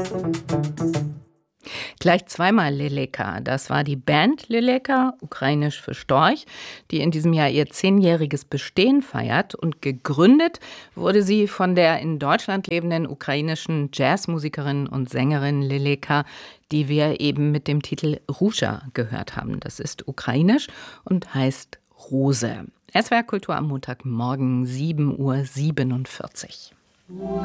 Gleich zweimal Leleka. Das war die Band Leleka, ukrainisch für Storch, die in diesem Jahr ihr 10-jähriges Bestehen feiert. Und gegründet wurde sie von der in Deutschland lebenden ukrainischen Jazzmusikerin und Sängerin Leleka, die wir eben mit dem Titel Ruscha gehört haben. Das ist ukrainisch und heißt Rose. SWR Kultur am Montagmorgen, 7:47 Uhr.